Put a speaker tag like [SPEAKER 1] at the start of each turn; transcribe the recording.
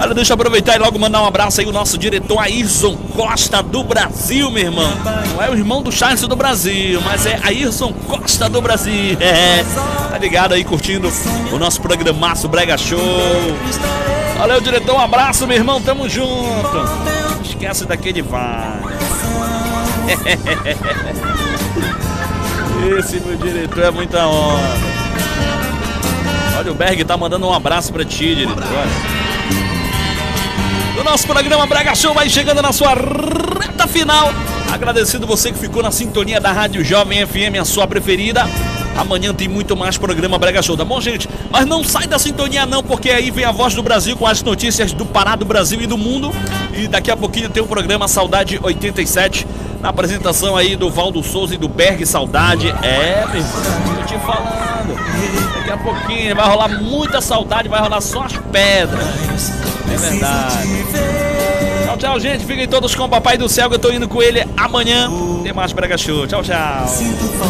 [SPEAKER 1] Olha, deixa eu aproveitar e logo mandar um abraço aí o nosso diretor Ayrson Costa do Brasil, meu irmão. Não é o irmão do Charles do Brasil, mas é Ayrson Costa do Brasil. Tá ligado aí, curtindo o nosso programaço Brega Show. Valeu, diretor, um abraço, meu irmão, tamo junto. Não esquece daquele vai. Esse meu diretor é muita onda. Olha, o Berg tá mandando um abraço pra ti, diretor. O nosso programa Brega Show vai chegando na sua reta final. Agradecendo você que ficou na sintonia da Rádio Jovem FM, a sua preferida. Amanhã tem muito mais programa Brega Show, tá bom, gente? Mas não sai da sintonia não, porque aí vem a Voz do Brasil com as notícias do Pará, do Brasil e do mundo. E daqui a pouquinho tem o programa Saudade 87, na apresentação aí do Valdo Souza e do Berg Saudade. Meu irmão, tô te falando. Daqui a pouquinho vai rolar muita saudade, vai rolar só as pedras. É verdade. Tchau, tchau, gente. Fiquem todos com o Papai do Céu, que eu tô indo com ele amanhã. Tem mais Brega Show. Tchau, tchau.